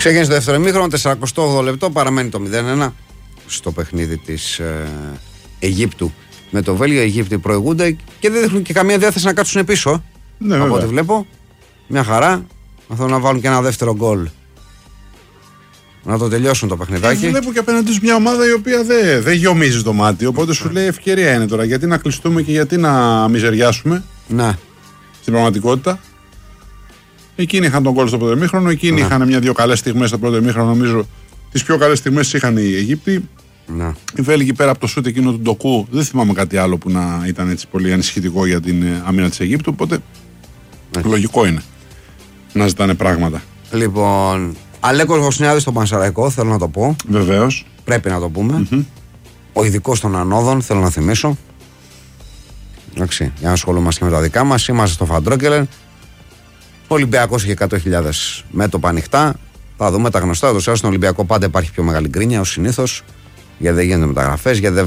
Ξεκίνησε το δεύτερο ημίχρονο, 48 λεπτό, παραμένει το 0-1 στο παιχνίδι της Αιγύπτου με το Βέλγιο. Οι Αιγύπτιοι προηγούνται και δεν δείχνουν και καμία διάθεση να κάτσουν πίσω. Ναι, από ό,τι βλέπω, μια χαρά. Θέλουν να βάλουν και ένα δεύτερο γκολ. Να το τελειώσουν το παιχνιδάκι. Βλέπω και απέναντι τους μια ομάδα η οποία δεν γιομίζει το μάτι. Οπότε σου λέει ευκαιρία είναι τώρα. Γιατί να κλειστούμε και γιατί να μιζεριάσουμε. Ναι. Στην πραγματικότητα. Εκείνοι είχαν τον γκολ στο πρώτο ημίχρονο. Εκείνοι είχαν μια-δύο καλές στιγμές στο πρώτο ημίχρονο. Νομίζω τις πιο καλές στιγμές είχαν οι Αιγύπτιοι. Ναι. Οι Βέλγοι πέρα από το σούτ εκείνο του Ντοκού, δεν θυμάμαι κάτι άλλο που να ήταν έτσι πολύ ανησυχητικό για την άμυνα της Αιγύπτου. Οπότε λογικό είναι να ζητάνε πράγματα. Λοιπόν, Αλέκος Βοσνιάδης στον Πανσεραϊκό, θέλω να το πω. Βεβαίως. Πρέπει να το πούμε. Ο ειδικός των ανόδων, θέλω να θυμίσω. Εντάξει, για να ασχολούμαστε και με τα δικά μας. Είμαστε στο Φαντρόκελεν. Ο Ολυμπιακός είχε 100.000 μέτωπα ανοιχτά. Θα δούμε τα γνωστά. Στον Ολυμπιακό πάντα υπάρχει πιο μεγάλη γκρίνια ως συνήθως. Γιατί δεν γίνονται μεταγραφές, γιατί δεν